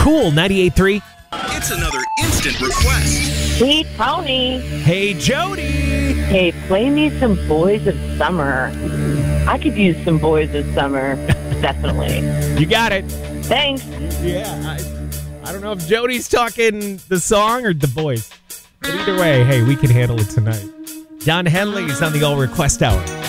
Cool 98.3. It's another instant request. Hey, Tony. Hey, Jody. Hey, play me some Boys of Summer. I could use some Boys of Summer. Definitely. You got it. Thanks. Yeah, I don't know if Jody's talking the song or the voice. But either way, hey, we can handle it tonight. John Henley's on the All Request Hour.